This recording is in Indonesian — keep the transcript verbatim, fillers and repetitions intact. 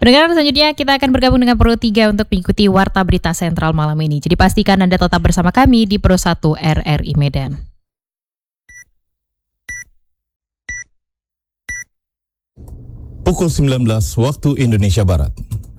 Pendengar, selanjutnya kita akan bergabung dengan Pro tiga untuk mengikuti Warta Berita Sentral malam ini. Jadi pastikan Anda tetap bersama kami di Pro satu R R I Medan. Pukul sembilan belas waktu Indonesia Barat.